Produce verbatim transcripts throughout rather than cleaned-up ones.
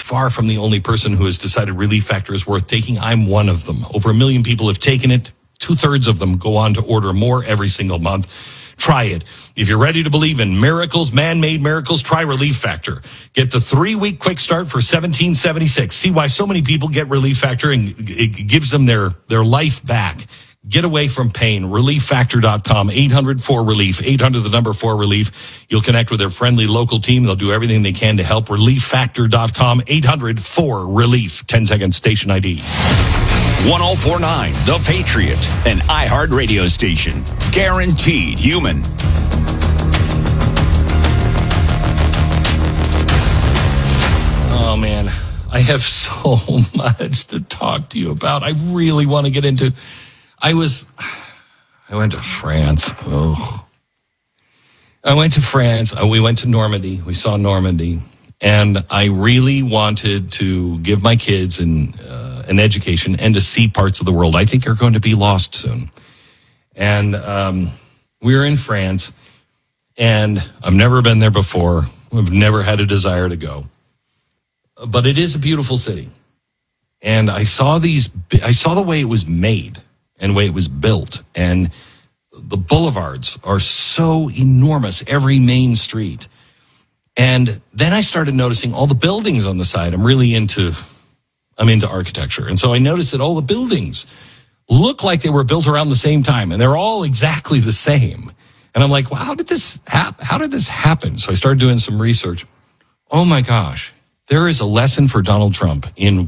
far from the only person who has decided Relief Factor is worth taking. I'm one of them. Over a million people have taken it. Two-thirds of them go on to order more every single month. Try it. If you're ready to believe in miracles, man-made miracles, try Relief Factor. Get the three-week quick start for seventeen seventy-six. See why so many people get Relief Factor, and it gives them their, their life back. Get away from pain. relief factor dot com, eight hundred four relief, eight hundred the number four relief. You'll connect with their friendly local team. They'll do everything they can to help. relief factor dot com, eight hundred four relief. ten second station I D. one oh four point nine The Patriot, an iHeart radio station. Guaranteed human. Oh, man. I have so much to talk to you about. I really want to get into... I was... I went to France. Oh. I went to France. We went to Normandy. We saw Normandy. And I really wanted to give my kids an, uh, an education and to see parts of the world I think are going to be lost soon. And um, we were in France, and I've never been there before. I've never had a desire to go. But it is a beautiful city. And I saw these, I saw the way it was made and the way it was built. And the boulevards are so enormous, every main street. And then I started noticing all the buildings on the side. I'm really into, I'm into architecture. And so I noticed that all the buildings look like they were built around the same time, and they're all exactly the same. And I'm like, well, how did this hap- how did this happen? So I started doing some research. Oh my gosh, there is a lesson for Donald Trump in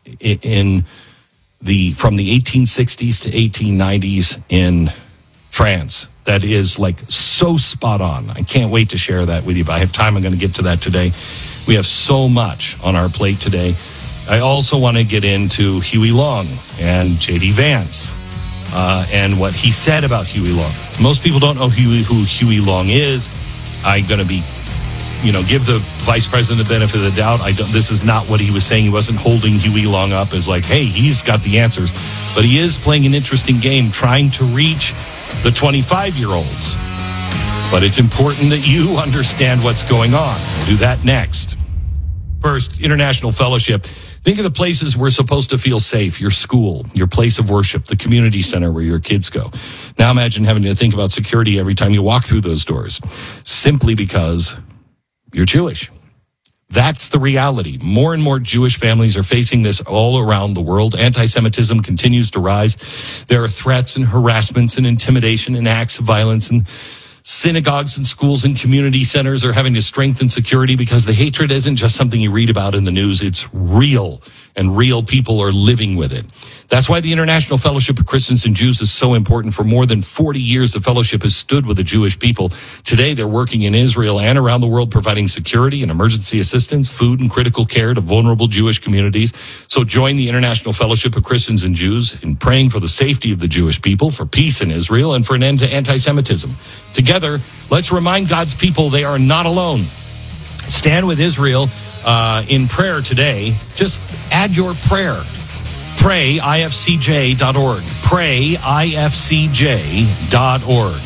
in the from the eighteen sixties to eighteen nineties in France that is like so spot on. I can't wait to share that with you. If I have time, I'm going to get to that today. We have so much on our plate today. I also want to get into Huey Long and J D Vance uh, and what he said about Huey Long. Most people don't know Huey, who Huey Long is. I'm going to be, you know, give the vice president the benefit of the doubt. I don't, this is not what he was saying. He wasn't holding Huey Long up as like, hey, he's got the answers. But he is playing an interesting game, trying to reach the twenty-five-year-olds. But it's important that you understand what's going on. We'll do that next. First, International Fellowship. Think of the places we're supposed to feel safe. Your school, your place of worship, the community center where your kids go. Now imagine having to think about security every time you walk through those doors, simply because you're Jewish. That's the reality. More and more Jewish families are facing this all around the world. Anti-Semitism continues to rise. There are threats and harassments and intimidation and acts of violence, and synagogues and schools and community centers are having to strengthen security because the hatred isn't just something you read about in the news. It's real, and real people are living with it. That's why the International Fellowship of Christians and Jews is so important. For more than forty years, the fellowship has stood with the Jewish people. Today, they're working in Israel and around the world, providing security and emergency assistance, food and critical care to vulnerable Jewish communities. So join the International Fellowship of Christians and Jews in praying for the safety of the Jewish people, for peace in Israel, and for an end to anti-Semitism. Together, let's remind God's people they are not alone. Stand with Israel uh, in prayer today. Just add your prayer. pray I F C J dot org. pray I F C J dot org.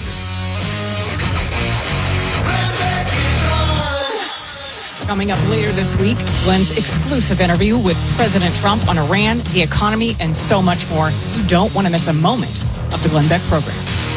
Coming up later this week, Glenn's exclusive interview with President Trump on Iran, the economy, and so much more. You don't want to miss a moment of the Glenn Beck program.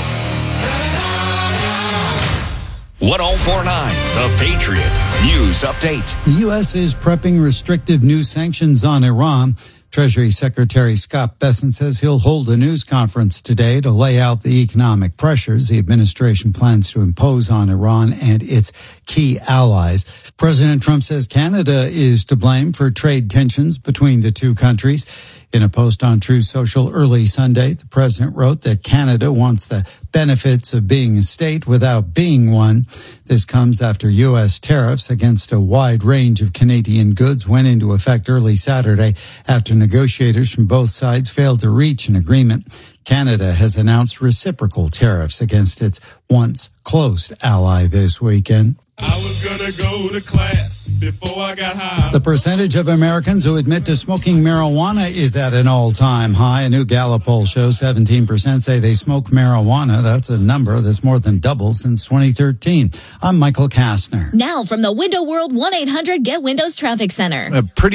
one oh four point nine The Patriot News Update. The U S is prepping restrictive new sanctions on Iran. Treasury Secretary Scott Bessent says he'll hold a news conference today to lay out the economic pressures the administration plans to impose on Iran and its key allies. President Trump says Canada is to blame for trade tensions between the two countries. In a post on Truth Social early Sunday, the president wrote that Canada wants the benefits of being a state without being one. This comes after U S tariffs against a wide range of Canadian goods went into effect early Saturday after negotiators from both sides failed to reach an agreement. Canada has announced reciprocal tariffs against its once close ally this weekend. I was gonna go to class before I got high. The percentage of Americans who admit to smoking marijuana is at an all-time high. A new Gallup poll shows seventeen percent say they smoke marijuana. That's a number that's more than double since twenty thirteen. I'm Michael Kastner. Now from the Window World one eight hundred Get Windows Traffic Center. A pretty